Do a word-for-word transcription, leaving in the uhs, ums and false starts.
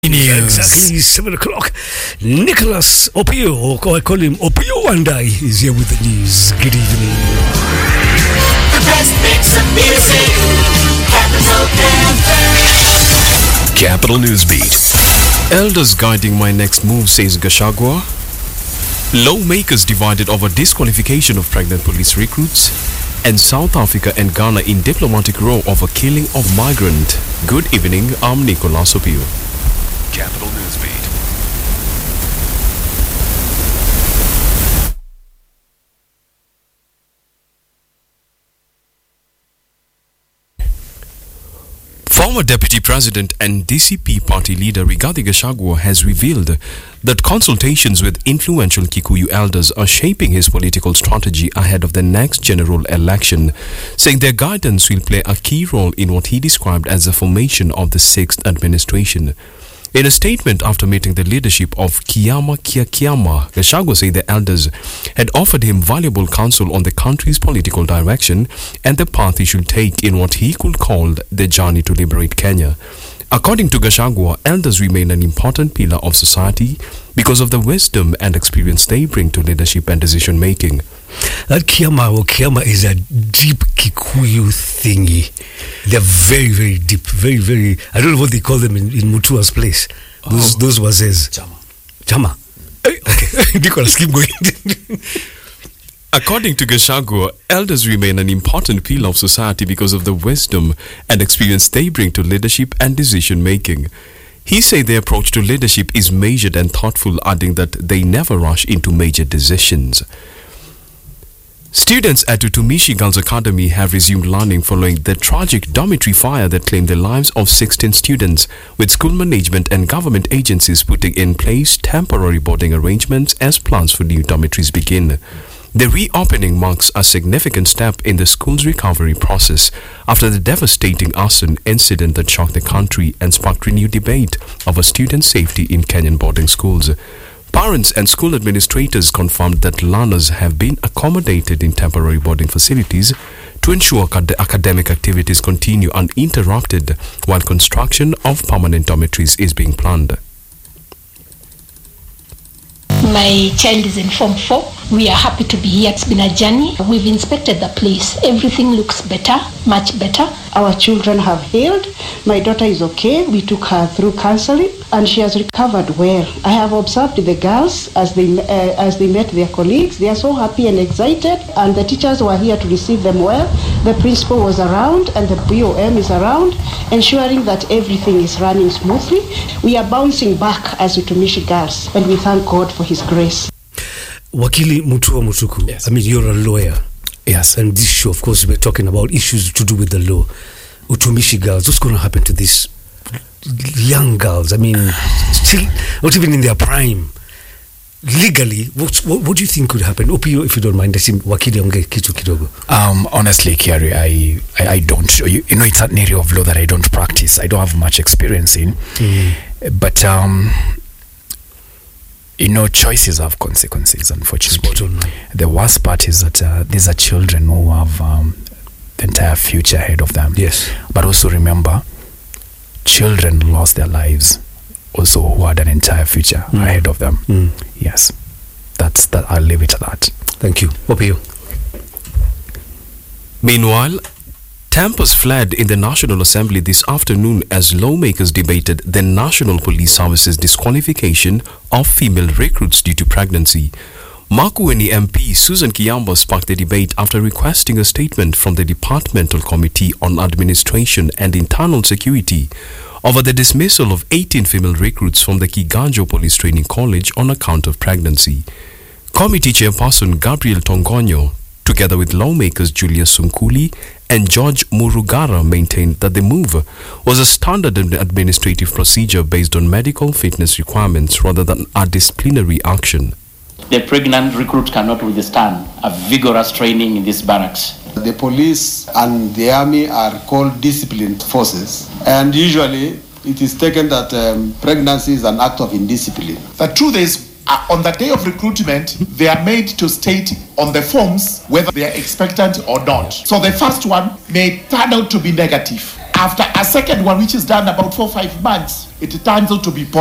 News. Exactly seven o'clock. Nicholas Opio, or I call him Opio Wandai, is here with the news. Good evening. The best mix of music. Capital Cafe. Capital Newsbeat. Elders guiding my next move, says Gachagua. Lawmakers divided over disqualification of pregnant police recruits. And South Africa and Ghana in diplomatic row over killing of migrant. Good evening, I'm Nicholas Opio. Capital Newsbeat. Former Deputy President and D C P party leader Rigathi Gachagua has revealed that consultations with influential Kikuyu elders are shaping his political strategy ahead of the next general election, saying their guidance will play a key role in what he described as the formation of the sixth administration. In a statement after meeting the leadership of Kiama Kia Kiama, Gachagua said the elders had offered him valuable counsel on the country's political direction and the path he should take in what he could call the journey to liberate Kenya. According to Gachagua, elders remain an important pillar of society because of the wisdom and experience they bring to leadership and decision making. That Kiama or Kiama is a deep Kikuyu thingy. They're very, very deep. Very, very. I don't know what they call them in, in Mutua's place. Those, oh. those wazes. Chama. Chama. Okay. Nicholas, keep going. According to Gachagua, elders remain an important pillar of society because of the wisdom and experience they bring to leadership and decision making. He said their approach to leadership is measured and thoughtful, adding that they never rush into major decisions. Students at Utumishi Girls Academy have resumed learning following the tragic dormitory fire that claimed the lives of sixteen students, with school management and government agencies putting in place temporary boarding arrangements as plans for new dormitories begin. The reopening marks a significant step in the school's recovery process after the devastating arson incident that shocked the country and sparked renewed debate over student safety in Kenyan boarding schools. Parents and school administrators confirmed that learners have been accommodated in temporary boarding facilities to ensure acad- academic activities continue uninterrupted while construction of permanent dormitories is being planned. My child is in Form four. We are happy to be here. It's been a journey. We've inspected the place. Everything looks better, much better. Our children have healed. My daughter is okay. We took her through counseling and she has recovered well. I have observed the girls as they uh, as they met their colleagues. They are so happy and excited, and the teachers were here to receive them well. The principal was around and the B O M is around, ensuring that everything is running smoothly. We are bouncing back as Utumishi girls, and we thank God for His grace. Wakili Mutua Mutuku, yes. I mean, you're a lawyer. Yes. And this show, of course, we're talking about issues to do with the law. Utumishi girls, what's going to happen to these young girls? I mean, still not even in their prime. Legally, what, what, what do you think could happen? Opio, if you don't mind, Wakili onge kitu kidogo. Um, honestly, Kiari, I, I, I don't. You, you know, it's an area of law that I don't practice. I don't have much experience in. Mm. But, um... you know, choices have consequences, unfortunately. The worst part is that uh, these are children who have um, the entire future ahead of them. Yes. But also remember, children lost their lives also who had an entire future mm. ahead of them. Mm. Yes. That's that. I'll leave it at that. Thank you. Opio. Meanwhile, Tempers fled in the National Assembly this afternoon as lawmakers debated the National Police Service's disqualification of female recruits due to pregnancy. Makueni M P Susan Kiyamba sparked the debate after requesting a statement from the Departmental Committee on Administration and Internal Security over the dismissal of eighteen female recruits from the Kiganjo Police Training College on account of pregnancy. Committee Chairperson Gabriel Tongonyo, together with lawmakers Julius Sunkuli and George Murugara, maintained that the move was a standard administrative procedure based on medical fitness requirements rather than a disciplinary action. The pregnant recruit cannot withstand a vigorous training in these barracks. The police and the army are called disciplined forces, and usually it is taken that um, pregnancy is an act of indiscipline. The truth is, Uh, on the day of recruitment, they are made to state on the forms whether they are expectant or not. So the first one may turn out to be negative. After a second one, which is done about four five months, it turns out to be